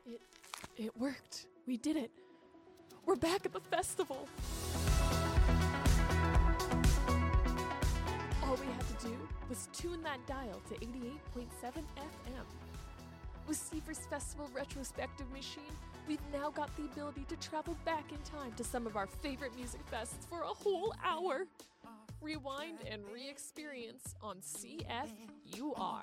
It worked. We did it. We're back at the festival. All we had to do was tune that dial to 88.7 FM. With Seaver's Festival Retrospective Machine, we've now got the ability to travel back in time to some of our favorite music fests for a whole hour. Rewind and re-experience on CFUR.